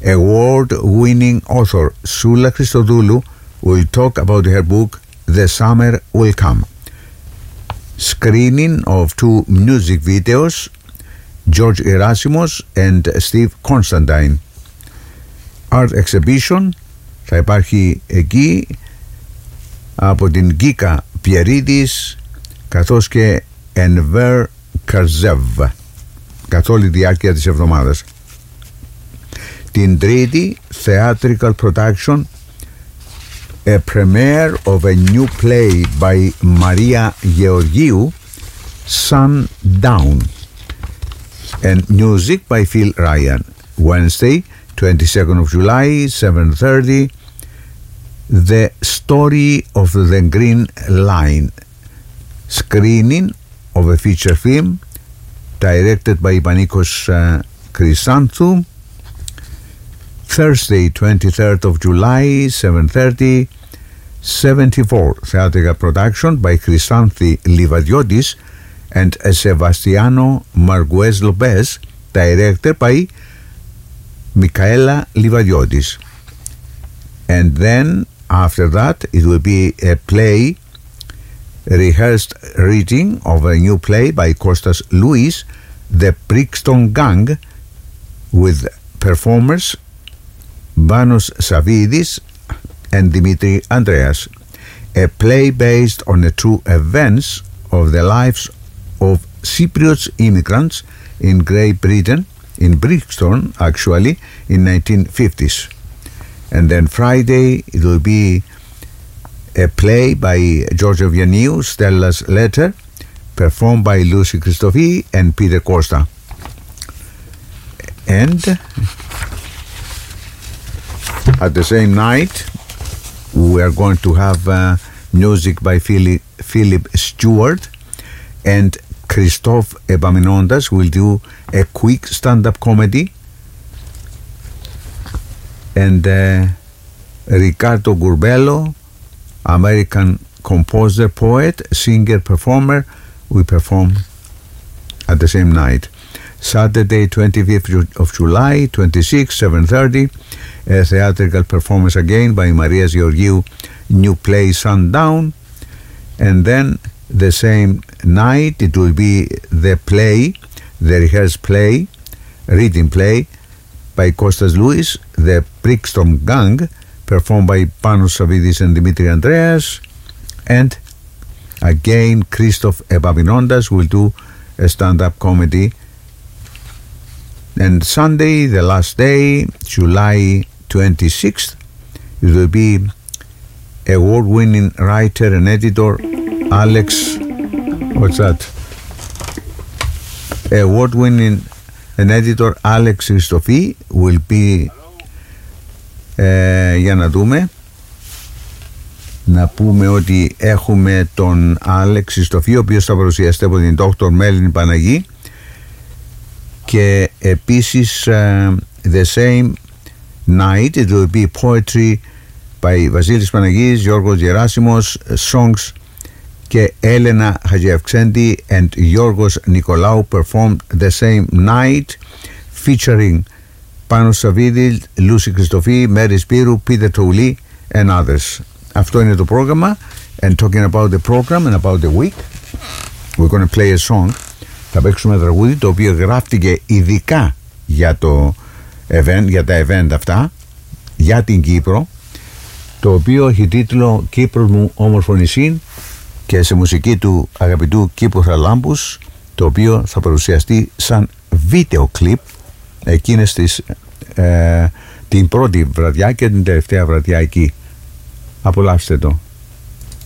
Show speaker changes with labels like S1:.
S1: award-winning author Sula Christodoulou will talk about her book The Summer Will Come. Screening of two music videos, George Gerasimos and Steve Constantine. Art exhibition θα υπάρχει εκεί από την Γκίκα Πιερίδης καθώς και Enver Karzev καθ' όλη τη διάρκεια της εβδομάδας. Την Τρίτη, theatrical production, a premiere of a new play by Maria Georgiou, Sundown, and music by Phil Ryan. Wednesday, 22nd of July, 7:30, The Story of the Green Line, screening of a feature film directed by Panikos Chrysanthou. Thursday, 23rd of July, 7:30, 74 theatrical production by Chrysanthi Livadiotis and Sebastiano Marguez Lopez, directed by Michaela Livadiotis. And then after that it will be a play, rehearsed reading of a new play by Kostas Louis, The Brixton Gang, with performers Banos Savidis and Dimitri Andreas, a play based on the true events of the lives of Cypriot immigrants in Great Britain, in Brixton actually, in 1950s. And then Friday it will be a play by George Vianney, Stella's Letter, performed by Lucy Christofi and Peter Costa. And at the same night we are going to have music by Philip Stewart, and Christophe Epaminondas will do a quick stand-up comedy, and Ricardo Gurbello, American composer, poet, singer, performer, will perform at the same night. Saturday, 25th of July, 26, 7:30, a theatrical performance again by Maria Georgiou, new play Sundown. And then the same night it will be the play, the rehearsed play, reading play by Kostas Louis, The Brixton Gang, performed by Panos Savidis and Dimitri Andreas. And again Christophe Epaminondas will do a stand-up comedy. And Sunday, the last day, July 26th, it will be award-winning writer and editor Alex, what's that? Award-winning and editor Alex Christofi will be, για να δούμε, να πούμε ότι έχουμε τον Άλεξ Χριστοφή, ο οποίος θα παρουσιαστεί από την Dr. Μέλινη Παναγή, και επίσης the same night it will be poetry by Βασίλης Παναγής, Γιώργος Γεράσιμος, songs και Έλενα Χατζιαυξέντη and Γιώργος Νικολάου performed the same night, featuring Πάνος Σαββίδη, Λούση Χριστοφή, Μέρη Σπύρου, Πίτερ Τοουλή and others. Αυτό είναι το πρόγραμμα. And talking about the program and about the week, we're going to play a song. Θα παίξουμε τραγούδι το οποίο γράφτηκε ειδικά για το event, για τα event αυτά, για την Κύπρο, το οποίο έχει τίτλο «Κύπρος μου όμορφο νησί», και σε μουσική του αγαπητού Κύπρου Θαλάμπους, το οποίο θα παρουσιαστεί σαν βίντεο κλιπ εκείνες την πρώτη βραδιά και την τελευταία βραδιά εκεί. Απολαύστε το.